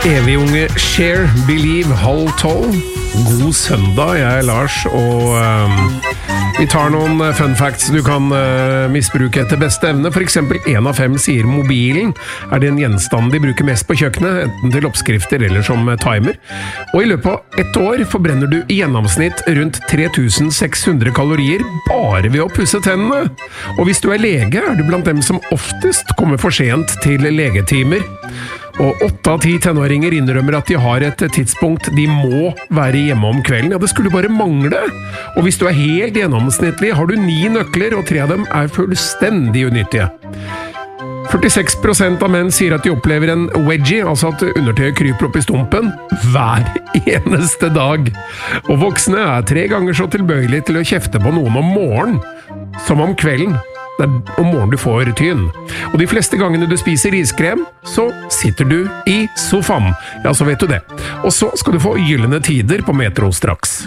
Evig unge Cher, Believe, halv 12. God søndag, jeg Lars, og vi tar noen fun facts du kan misbruke etter beste evne. For eksempel 1 av 5 sier mobilen er den gjenstanden de bruker mest på kjøkkenet, enten til oppskrifter eller som timer. Og i løpet av et år forbrenner du i gjennomsnitt rundt 3600 kalorier bare ved å pusse tennene. Og hvis du er lege, er du blant dem som oftest kommer for sent til legetimer. Og 8 av 10 tenåringer innrømmer at de har et tidspunkt de må være hjemme om kvelden. Ja, det skulle bare mangle. Og hvis du er helt gjennomsnittlig, har du 9 nøkler, og 3 av dem er fullstendig unyttige. 46% av menn sier at de opplever en wedgie, altså at undertøyet kryper opp i stumpen, hver eneste dag. Og voksne er 3 ganger så tilbøyelige til å kjefte på noen om morgenen, som om kvelden. Det er om morgenen du får tyn. Og de fleste gangene du spiser riskrem, så sitter du i sofaen. Ja, så vet du det. Og så skal du få gyllene tider på Metro straks.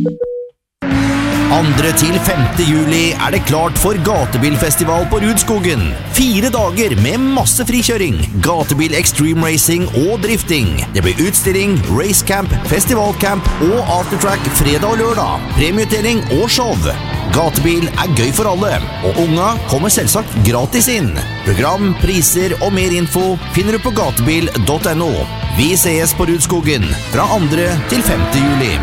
2. til 5. juli er det klart for gatebilfestival på Rudskogen. 4 dager med masse frikjøring, gatebil extreme racing og drifting. Det blir utstilling, racecamp, festivalcamp og aftertrack fredag og lørdag. Premieutdeling og show. Gatebil er gøy for alle, og unga kommer selvsagt gratis inn. Program, priser og mer info finner du på gatebil.no. Vi ses på Rudskogen fra 2. til 5. juli.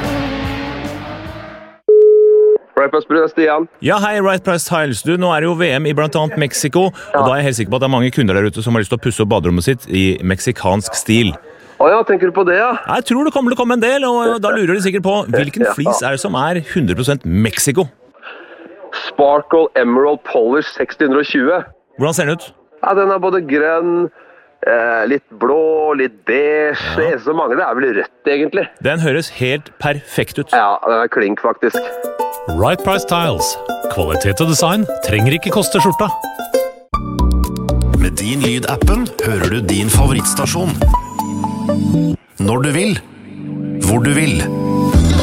Right Price Tiles, Stian. Ja, hei, Right Price Tiles. Du, nå er det jo VM i blant annet Mexico, og da er jeg helt sikker på at det er mange kunder der ute som har lyst til å pusse opp baderommet sitt i meksikansk stil. Ja, tenker du på det, ja? Jeg tror det kommer til å komme en del, og da lurer de sikkert på hvilken flis er det som er 100% Mexico? Sparkle Emerald Polish 620. Hvordan ser den ut? Ja, den er både grønn, litt blå, litt beige. Ja. Det eneste som mangler er vel rødt, egentlig. Den høres helt perfekt ut. Ja, den er klink, faktisk. Right Price Tiles. Kvalitet og design trenger ikke koste skjorta. Med din Lyd-appen hører du din favorittstasjon. Når du vil, hvor du vil.